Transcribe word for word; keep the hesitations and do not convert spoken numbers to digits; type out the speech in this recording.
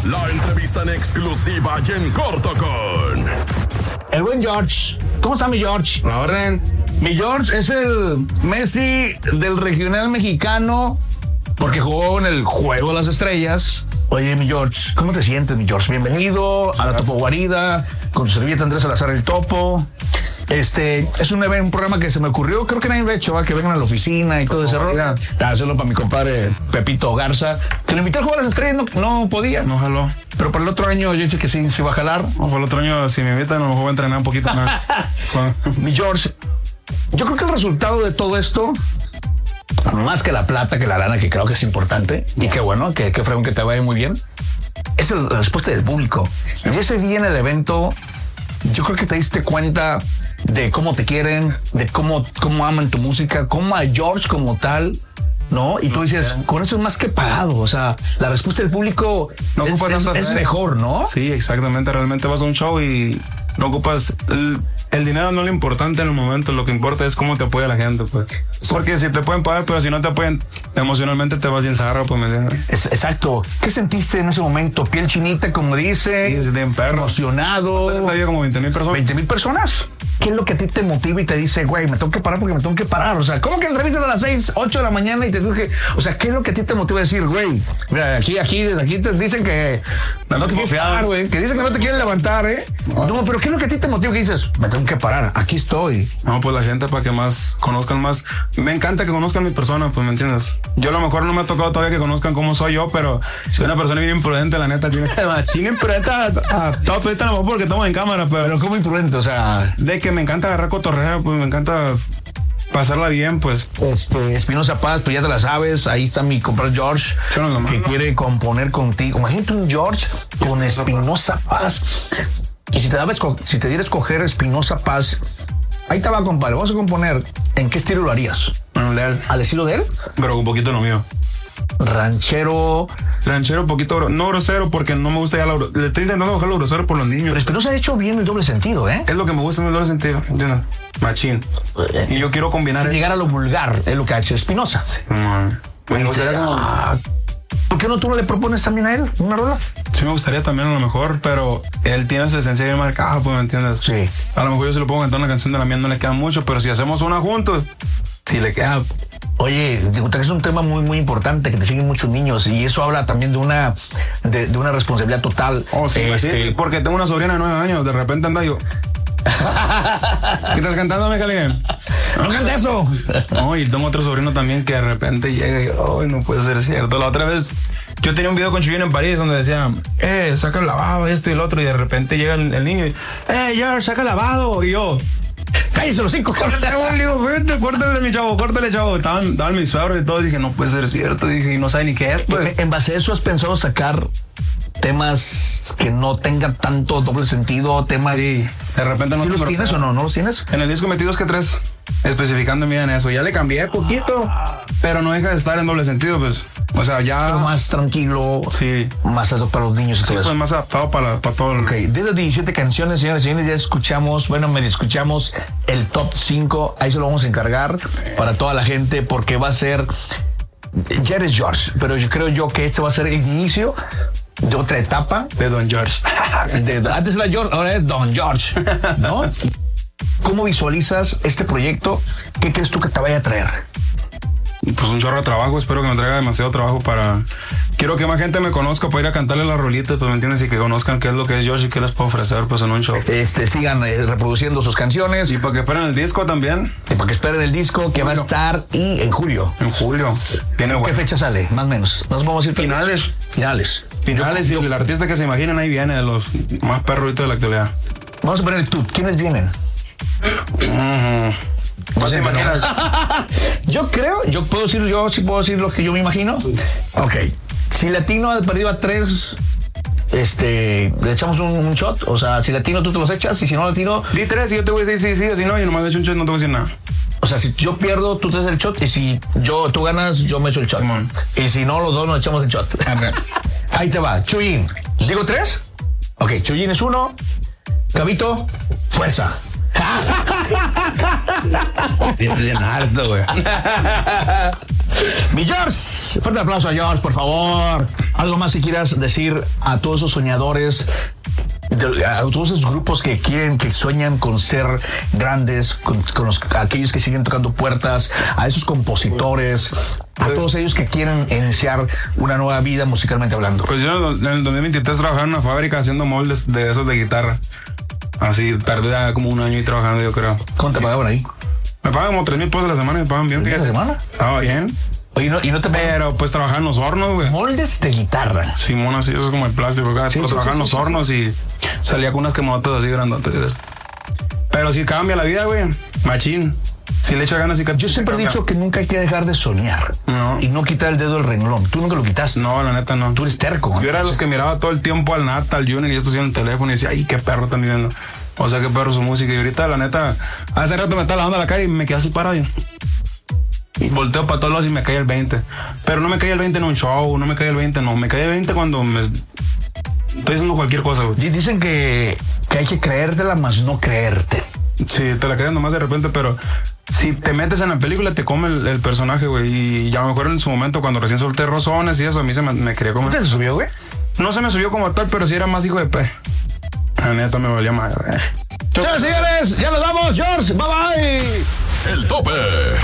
La entrevista en exclusiva y en corto con el buen George. ¿Cómo está mi George? La orden. Mi George es el Messi del regional mexicano porque jugó en el Juego de las Estrellas. Oye, mi George, ¿cómo te sientes, mi George? Bienvenido a la Topo Guarida con tu servilleta Andrés Salazar el Topo. Este, es un, un programa que se me ocurrió, creo que nadie lo ha hecho, ¿va? Que vengan a la oficina y todo ese rollo. Hacerlo para mi compadre Pepito Garza, que lo invité a jugar a las Estrellas, no, no podía. No jaló. Pero para el otro año yo dije que sí, se iba a jalar. O para el otro año, si me invitan, a lo mejor voy a entrenar un poquito más. Mi George, yo creo que el resultado de todo esto, más que la plata, que la lana, que creo que es importante, y qué bueno, que, que fregón que te vaya muy bien, es el, la respuesta del público. Y ese día en el evento, yo creo que te diste cuenta de cómo te quieren, de cómo, cómo aman tu música, cómo a George como tal, ¿no? Y tú dices, con eso es más que pagado. O sea, la respuesta del público no es, es, es mejor, ¿no? Sí, exactamente. Realmente vas a un show y no ocupas... El, el dinero no es lo importante en el momento. Lo que importa es cómo te apoya la gente, pues. Porque si te pueden pagar, pero si no te apoyan emocionalmente, te vas sin zarra, pues, ¿me entiendes? Es, exacto. ¿Qué sentiste en ese momento? Piel chinita, como dice. Sí, es de perro. Emocionado. Había como veinte mil personas. ¿veinte mil personas? ¿Qué es lo que a ti te motiva y te dice, güey, me tengo que parar porque me tengo que parar? O sea, ¿cómo que entrevistas a las seis, ocho de la mañana y te dije, o sea, ¿qué es lo que a ti te motiva a decir, güey? Mira, aquí, aquí, desde aquí te dicen que no, no te quieres parar, güey. Que dicen que no te quieren levantar, ¿eh? No. no, pero ¿qué es lo que a ti te motiva? Que dices, me tengo que parar, aquí estoy. No, pues la gente para que más conozcan más. Me encanta que conozcan mi persona, pues, ¿me entiendes? Yo a lo mejor no me ha tocado todavía que conozcan cómo soy yo, pero si una persona bien imprudente, la neta, tiene machín imprudente a, a, a todo ahorita, a lo mejor porque estamos en cámara, pero... Pero ¿cómo imprudente? O sea... De que me encanta agarrar cotorrea, pues me encanta pasarla bien, pues. Este, Espinosa Paz, pues ya te la sabes, ahí está mi compadre George, no, que no. quiere componer contigo. Imagínate un George con Espinosa Paz. Y si te, daba, si te diera a escoger Espinosa Paz, ahí te va, compadre, vamos a componer. ¿En qué estilo lo harías? Bueno, leal. ¿Al estilo de él? Pero un poquito lo mío. Ranchero. Ranchero, un poquito, no grosero, porque no me gusta ya la... Le estoy intentando bajar lo grosero por los niños. Pero Espinosa ha hecho bien el doble sentido, ¿eh? Es lo que me gusta en el doble sentido, ¿entiendes? Machín. Y yo quiero combinar... Sin llegar a lo vulgar, es lo que ha hecho Espinosa. Sí. Mm. Me gustaría como... ¿Por qué no tú no le propones también a él una rola? Sí me gustaría también a lo mejor, pero él tiene su esencia bien marcada, pues, ¿me entiendes? Sí. A lo mejor yo se lo pongo a cantar una canción de la mía, no le queda mucho, pero si hacemos una juntos, sí le queda... Oye, es un tema muy, muy importante, que te siguen muchos niños, y eso habla también de una de, de una responsabilidad total. Oh, sí, este... sí, porque tengo una sobrina de nueve años, de repente anda yo... ¿Qué estás cantando, mi Cali? No canta eso. No, y tengo otro sobrino también que de repente llega y ay, no puede ser cierto. La otra vez yo tenía un video con Chuyín en París donde decía, eh, saca el lavado, esto y el otro, y de repente llega el, el niño y, eh, George, saca el lavado, y yo, cállese los cinco, cabrón. Vete, córtale, mi chavo, córtale, chavo. Estaban, estaban mis suegros y todo, y dije, no puede ser cierto, dije, y no sabe ni qué es, pues. En base a eso, ¿has pensado sacar temas que no tengan tanto doble sentido, temas... Sí, de repente no... ¿Sí los tienes o no? ¿No los tienes? En el disco metí dos que tres, especificando bien eso. Ya le cambié poquito, pero no deja de estar en doble sentido, pues. O sea, ya... Pero más tranquilo, sí, más alto para los niños y sí, todo pues eso. más adaptado para, para todo. Ok, de las diecisiete canciones, señores y señores, ya escuchamos, bueno, medio escuchamos el top cinco. Ahí se lo vamos a encargar para toda la gente, porque va a ser... Ya eres George, pero yo creo yo que este va a ser el inicio de otra etapa de Don George. de, antes era George, ahora es Don George, ¿no? ¿Cómo visualizas este proyecto? ¿Qué crees tú que te vaya a traer? Pues un chorro de trabajo, espero que me traiga demasiado trabajo para... Quiero que más gente me conozca para ir a cantarle las rolitas, pues, ¿me entiendes? Y que conozcan qué es lo que es George y qué les puedo ofrecer, pues, en un show. Este, sigan eh, reproduciendo sus canciones. Y para que esperen el disco también. Y para que esperen el disco que julio. va a estar y en julio. En julio. Viene ¿Qué bueno. fecha sale? Más o menos. Nos vamos a ir finales. Finales. Finales, y el artista que se imaginen ahí viene, de los más perros de la actualidad. Vamos a poner el tú. ¿Quiénes vienen? Uh-huh. No te imaginas. Yo creo, yo puedo decir, yo sí puedo decir lo que yo me imagino. Ok. Si Latino ha perdido a tres, este, le echamos un, un shot. O sea, si Latino tú te los echas, y si no Latino. Di tres y yo te voy a decir sí, sí, o si no, y nomás le echo un shot, no te voy a decir nada. O sea, si yo pierdo, tú te das el shot, y si yo, tú ganas, yo me echo el shot. Simón. Y si no, los dos nos echamos el shot. Ahí te va. Chuyín. ¿Digo tres? Ok, Chuyín es uno. Gabito, fuerza. Tienes bien harto, güey. Mi George, fuerte aplauso a George, por favor. Algo más si quieras decir a todos esos soñadores, de, a todos esos grupos que quieren, que sueñan con ser grandes, con, con los, aquellos que siguen tocando puertas, a esos compositores, a todos ellos que quieren iniciar una nueva vida musicalmente hablando. Pues yo en el dos mil veintitrés trabajaba en una fábrica haciendo moldes de esos de guitarra. Así, tardé como un año y trabajando, yo creo. ¿Cuánto te pagaban ahí? Me pagan como tres mil pesos a la semana, me pagan bien. ¿A la semana? Estaba bien. Oye, no, y no te Pero pues trabajaba en los hornos, güey. Moldes de guitarra. Simón, así, eso es como el plástico. Acá, Sí, pero sí, trabajaba sí, en los sí, hornos y salía con unas quemadotas así grandotas. Pero sí cambia la vida, güey. Machín. Si le echa ganas y Yo siempre he dicho que nunca hay que dejar de soñar. No. Y no quitar el dedo del renglón. Tú nunca lo quitaste. No, la neta no. Tú eres terco. Yo era de los que miraba todo el tiempo al Nata, al Junior y esto en el teléfono y decía, ay, qué perro están viviendo. O sea, qué perro su música. Y ahorita, la neta, hace rato me estaba lavando la cara y me quedé así parado. Y y volteo para todos lados y me cae el veinte. Pero no me cae el veinte en un show, no me cae el veinte, no. Me cae el veinte cuando me estoy haciendo cualquier cosa, güey. Dicen que, que hay que creértela, más no creerte. Sí, te la crees nomás de repente, pero si te metes en la película te come el, el personaje, güey. Y ya mejor en su momento, cuando recién solté rozones y eso, a mí se me, me quería comer. ¿Te se subió, güey? No se me subió como tal, pero sí era más hijo de pe. La neta me valía más, güey. Señores, señores, ya nos vamos, George. Bye bye. El tope.